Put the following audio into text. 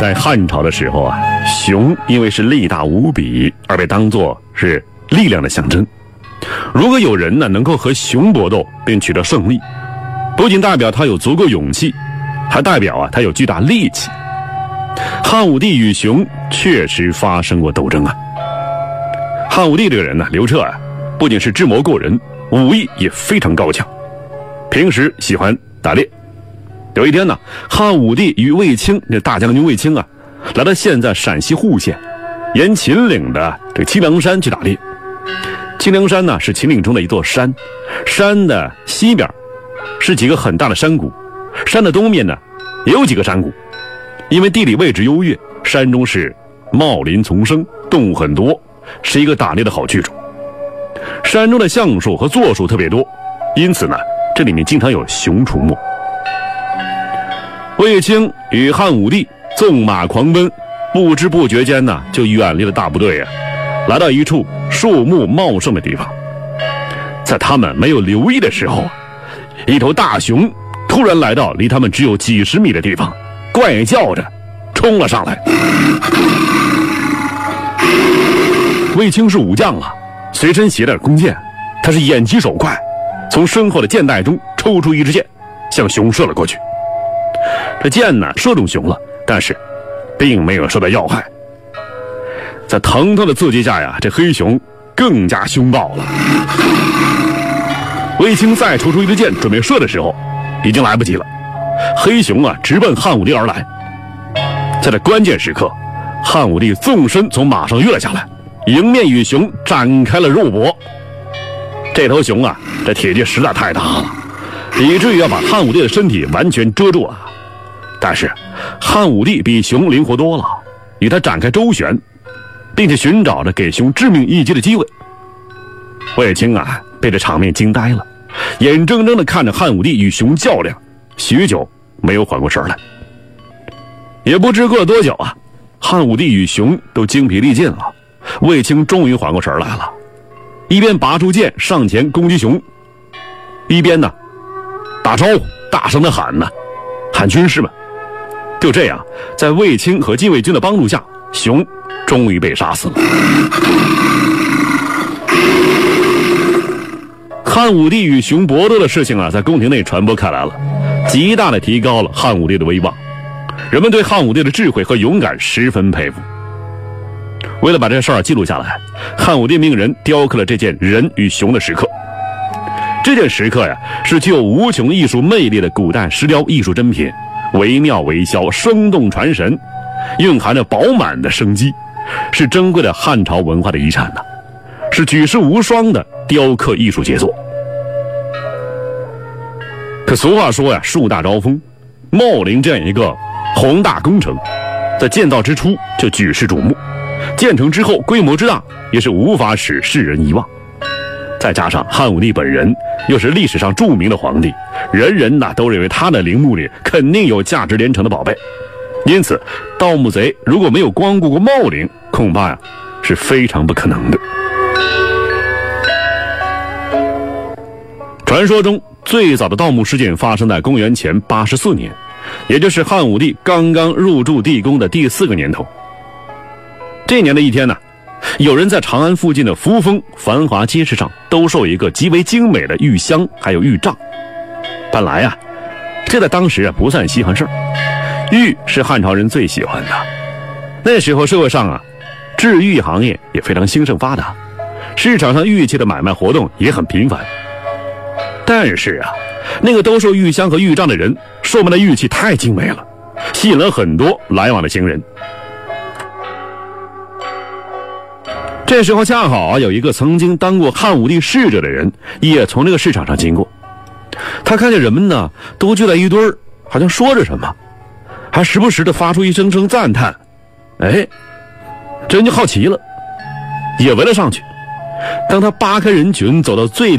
在汉朝的时候啊，熊因为是力大无比，而被当作是力量的象征。如果有人呢能够和熊搏斗并取得胜利，不仅代表他有足够勇气，还代表啊他有巨大力气。汉武帝与熊确实发生过斗争啊。汉武帝这个人呢，刘彻啊，不仅是智谋过人，武艺也非常高强，平时喜欢打猎。有一天呢，汉武帝与卫青，这大将军卫青啊，来到现在陕西户县，沿秦岭的这个清凉山去打猎。清凉山呢是秦岭中的一座山，山的西边是几个很大的山谷，山的东面呢也有几个山谷。因为地理位置优越，山中是茂林丛生，动物很多，是一个打猎的好去处。山中的橡树和柞树特别多，因此呢，这里面经常有熊出没。卫青与汉武帝纵马狂奔，不知不觉间呢，就远离了大部队啊，来到一处树木茂盛的地方。在他们没有留意的时候，一头大熊突然来到离他们只有几十米的地方，怪叫着冲了上来。卫青是武将啊，随身携带弓箭，他是眼疾手快，从身后的箭袋中抽出一支箭，向熊射了过去。这箭呢射中熊了，但是并没有受到要害。在疼痛的刺激下呀，这黑熊更加凶暴了。卫青再抽出一支箭准备射的时候，已经来不及了。黑熊啊直奔汉武帝而来。在这关键时刻，汉武帝纵身从马上跃了下来，迎面与熊展开了肉搏。这头熊啊，这体积实在太大了，以至于要把汉武帝的身体完全遮住啊。但是汉武帝比熊灵活多了，与他展开周旋，并且寻找着给熊致命一击的机会。卫青啊被这场面惊呆了，眼睁睁地看着汉武帝与熊较量，许久没有缓过神来。也不知过了多久啊，汉武帝与熊都精疲力尽了，卫青终于缓过神来了，一边拔出剑上前攻击熊，一边呢打招呼，大声地喊军士们。就这样，在卫青和禁卫军的帮助下，熊终于被杀死了。汉武帝与熊搏斗的事情啊，在宫廷内传播开来了，极大地提高了汉武帝的威望。人们对汉武帝的智慧和勇敢十分佩服。为了把这事儿记录下来，汉武帝命人雕刻了这件人与熊的石刻。这件石刻呀，是具有无穷艺术魅力的古代石雕艺术珍品，惟妙惟肖，生动传神，蕴含着饱满的生机，是珍贵的汉朝文化的遗产呢，是举世无双的雕刻艺术杰作。可俗话说呀，树大招风，茂陵这样一个宏大工程，在建造之初就举世瞩目，建成之后规模之大，也是无法使世人遗忘。再加上汉武帝本人又是历史上著名的皇帝，人人都认为他的陵墓里肯定有价值连城的宝贝，因此盗墓贼如果没有光顾过茂陵，恐怕呀是非常不可能的。传说中最早的盗墓事件发生在公元前84年，也就是汉武帝刚刚入住地宫的第4个年头。这年的一天呢，有人在长安附近的扶风繁华街市上兜售一个极为精美的玉箱还有玉杖。本来啊，这在当时不算稀罕事儿，玉是汉朝人最喜欢的。那时候社会上啊，制玉行业也非常兴盛发达，市场上玉器的买卖活动也很频繁。但是啊，那个兜售玉箱和玉杖的人售卖的玉器太精美了，吸引了很多来往的行人。这时候恰好有一个曾经当过汉武帝侍者的人也从这个市场上经过，他看见人们呢都聚在一堆儿，好像说着什么，还时不时的发出一声声赞叹。这人就好奇了，也围了上去。当他扒开人群走到最